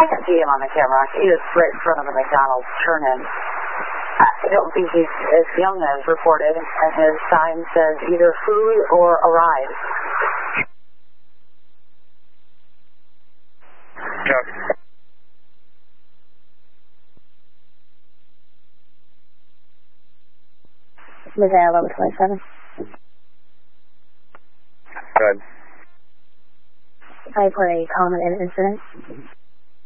I can see him on the camera. He was right in front of the McDonald's turn-in. I don't think he's as young as reported, and his sign says either food or a ride. Chuck. Missouri 1127. Good. I report a common incident.